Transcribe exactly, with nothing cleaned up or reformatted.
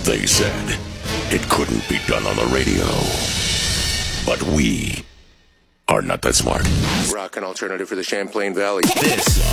They said it couldn't be done on the radio. But we are not that smart. Rock and alternative for the Champlain Valley. This